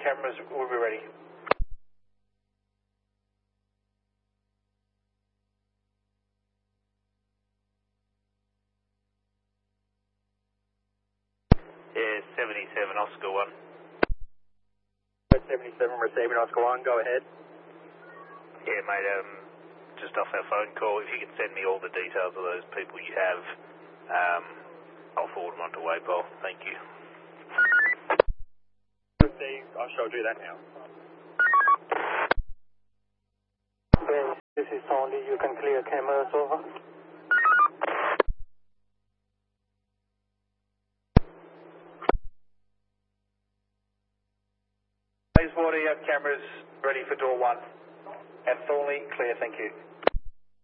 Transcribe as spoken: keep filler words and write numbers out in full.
cameras will be ready. Yeah, seventy-seven, Oscar one. seventy-seven, receiving Oscar one, go ahead. Yeah, mate, um, just off our phone call, if you could send me all the details of those people you have, um, I'll forward them on to Waypol. Thank you. I shall do that now. Ben, this is Tony. You can clear cameras over. Bayswater, you have cameras ready for door one. And Thornley, clear, thank you.